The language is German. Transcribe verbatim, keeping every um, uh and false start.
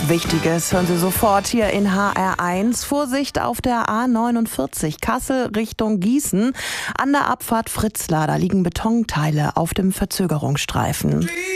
Wichtiges hören Sie sofort hier in H R eins. Vorsicht auf der A neunundvierzig, Kassel Richtung Gießen. An der Abfahrt Fritzlar, da liegen Betonteile auf dem Verzögerungsstreifen.